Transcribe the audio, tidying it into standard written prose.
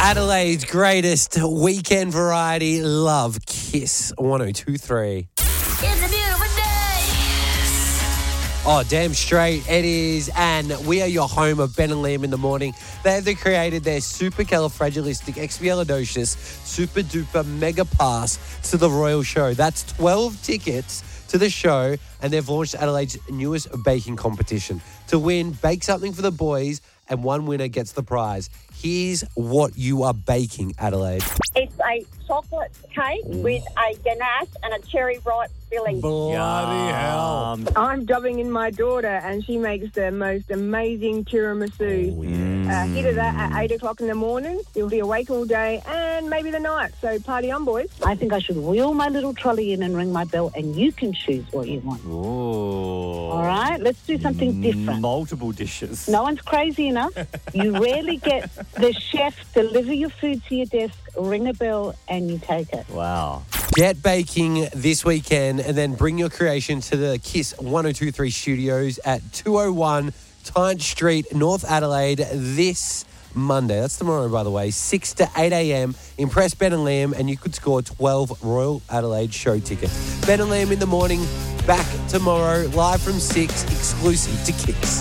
Adelaide's greatest weekend variety, Love Kiss 1023. It's a beautiful day. Oh, damn straight it is. And we are your home of Ben and Liam in the morning. They've created their supercalifragilisticexpialidocious super duper mega pass to the Royal Show. That's 12 tickets to the show, and they've launched Adelaide's newest baking competition. To win, bake something for the boys, and one winner gets the prize. Here's what you are baking, Adelaide. It's a chocolate cake with a ganache and a cherry ripe filling. Bloody hell. I'm dubbing in my daughter, and she makes the most amazing tiramisu. Hit of that at 8 o'clock in the morning. You'll be awake all day and maybe the night. So party on, boys. I think I should wheel my little trolley in and ring my bell, and you can choose what you want. Oh. All right? Let's do something different. Multiple dishes. No one's crazy enough. You rarely get the chef deliver your food to your desk, ring a bell, and you take it. Wow. Get baking this weekend and then bring your creation to the KISS 1023 studios at 201 Tyne Street, North Adelaide this Monday. That's tomorrow, by the way, 6 to 8 a.m. Impress Ben and Liam, and you could score 12 Royal Adelaide show tickets. Ben and Liam in the morning, back tomorrow, live from 6, exclusive to KISS.